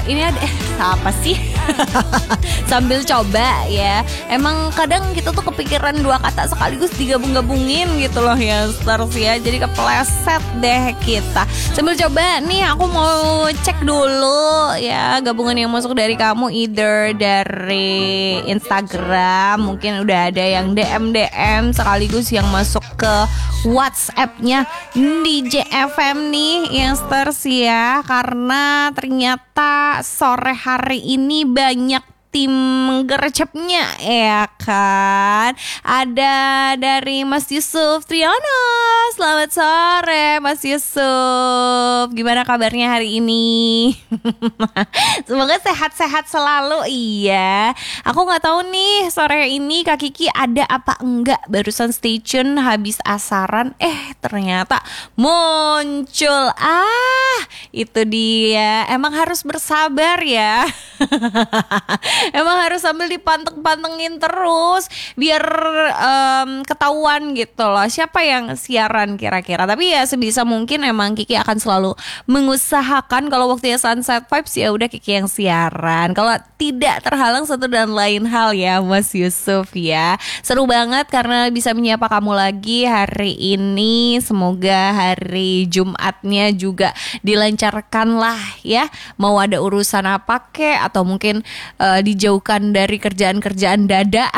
ini ada apa sih? Sambil coba ya. Emang kadang kita tuh kepikiran dua kata sekaligus digabung-gabungin gitu loh ya stars ya. Jadi kepleset deh kita. Sambil coba nih aku mau cek dulu ya gabungan yang masuk dari kamu, either dari Instagram, mungkin udah ada yang DM sekaligus yang masuk ke WhatsApp-nya DJ FM nih yang stars ya. Karena ternyata sore hari ini banyak tim gercepnya ya kan. Ada dari Mas Yusuf Triyono. Selamat sore Mas Yusuf. Gimana kabarnya hari ini? Semoga sehat-sehat selalu. Iya. Aku gak tahu nih sore ini Kak Kiki ada apa enggak. Barusan stay tune habis asaran. Ternyata muncul. Itu dia. Emang harus bersabar ya. Emang harus sambil dipanteng-pantengin terus biar ketahuan gitu loh siapa yang siaran kira-kira. Tapi ya sebisa mungkin emang Kiki akan selalu mengusahakan kalau waktunya Sunset Vibes ya udah Kiki yang siaran. Kalau tidak terhalang satu dan lain hal ya Mas Yusuf ya. Seru banget karena bisa menyapa kamu lagi hari ini. Semoga hari Jumatnya juga dilancarkan lah ya. Mau ada urusan apa kek atau mungkin dijauhkan dari kerjaan-kerjaan dada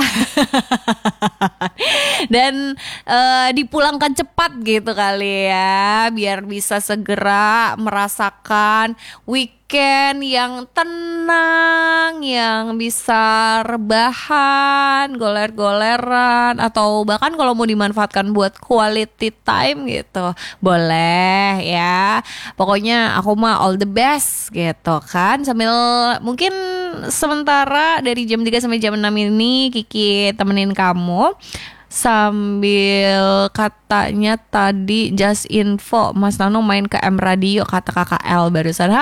dan dipulangkan cepat gitu kali ya, biar bisa segera merasakan weekend yang tenang, yang bisa rebahan, goler-goleran, atau bahkan kalau mau dimanfaatkan buat quality time gitu boleh ya. Pokoknya aku mah all the best gitu kan. Sambil mungkin sementara dari jam 3 sampai jam 6 ini Kiki temenin kamu. Sambil katanya tadi just info Mas Nano main ke M Radio kata KKL barusan.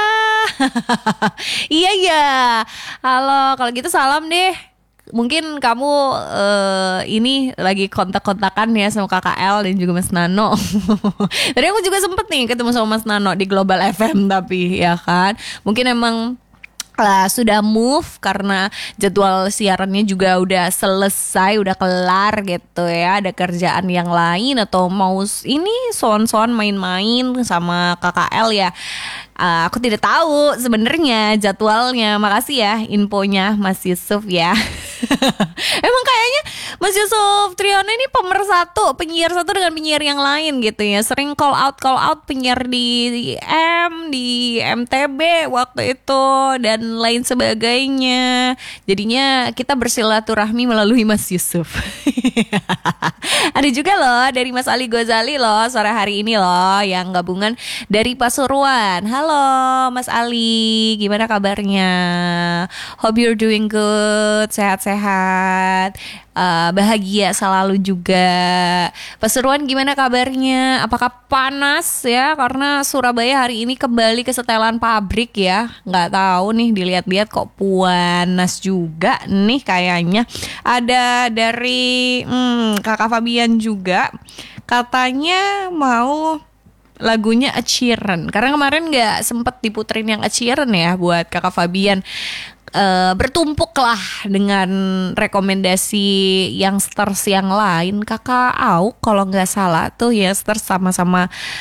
Iya ya. Halo, kalau gitu salam deh. Mungkin kamu ini lagi kontak-kontakan ya sama KKL dan juga Mas Nano. Tadi aku juga sempet nih ketemu sama Mas Nano di Global FM tapi ya kan. Mungkin emang sudah move karena jadwal siarannya juga udah selesai, udah kelar gitu ya. Ada kerjaan yang lain atau mau ini soan-soan main-main sama KKL ya. Aku tidak tahu sebenarnya jadwalnya. Makasih ya infonya Mas Yusuf ya. Emang kayaknya Mas Yusuf Triyono ini pemersatu, penyiar satu dengan penyiar yang lain gitu ya. Sering call out penyiar di MTB waktu itu dan lain sebagainya. Jadinya kita bersilaturahmi melalui Mas Yusuf. Ada juga loh dari Mas Ali Ghazali loh sore hari ini loh yang gabungan dari Pasuruan. Halo Mas Ali, gimana kabarnya? Hope you're doing good, sehat-sehat, bahagia selalu juga. Pasuruan gimana kabarnya? Apakah panas ya? Karena Surabaya hari ini kembali ke setelan pabrik ya. Nggak tahu nih, dilihat-lihat kok panas juga nih kayaknya. Ada dari Kakak Fabian juga, katanya mau lagunya Ed Sheeran. Karena kemarin gak sempet diputerin yang Ed Sheeran ya buat Kakak Fabian. Bertumpuk lah dengan rekomendasi youngsters yang lain. Kakak Au kalau gak salah tuh youngsters sama-sama